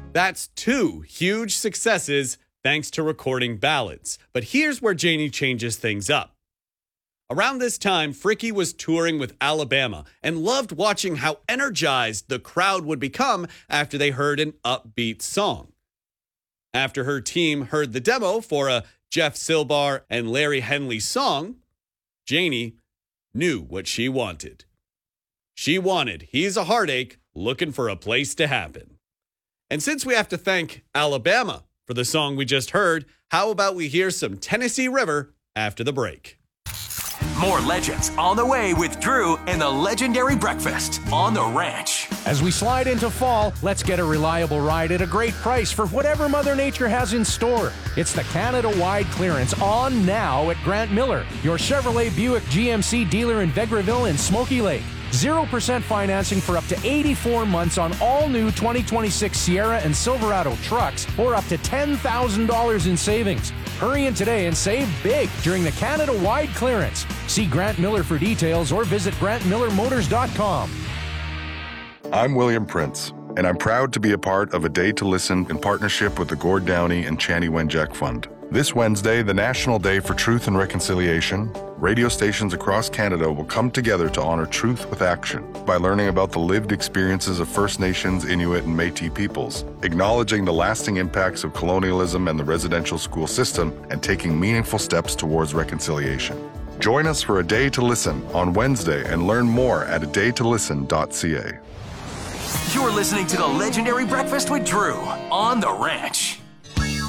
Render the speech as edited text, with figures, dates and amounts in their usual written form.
That's 2 huge successes thanks to recording ballads. But here's where Janie changes things up. Around this time, Fricke was touring with Alabama and loved watching how energized the crowd would become after they heard an upbeat song. After her team heard the demo for a Jeff Silbar and Larry Henley song, Janie knew what she wanted. She wanted He's a Heartache, Looking for a Place to Happen. And since we have to thank Alabama for the song we just heard, how about we hear some Tennessee River after the break? More legends on the way with Drew and the Legendary Breakfast on the Ranch. As we slide into fall, let's get a reliable ride at a great price for whatever Mother Nature has in store. It's the Canada-wide clearance on now at Grant Miller, your Chevrolet Buick GMC dealer in Vegreville and Smoky Lake. 0% financing for up to 84 months on all new 2026 Sierra and Silverado trucks, or up to $10,000 in savings. Hurry in today and save big during the Canada-wide clearance. See Grant Miller for details or visit GrantMillerMotors.com. I'm William Prince, and I'm proud to be a part of A Day to Listen in partnership with the Gord Downie and Chanie Wenjack Fund. This Wednesday, the National Day for Truth and Reconciliation, radio stations across Canada will come together to honor truth with action by learning about the lived experiences of First Nations, Inuit, and Métis peoples, acknowledging the lasting impacts of colonialism and the residential school system, and taking meaningful steps towards reconciliation. Join us for A Day to Listen on Wednesday and learn more at adaytolisten.ca. You're listening to the Legendary Breakfast with Drew on the Ranch.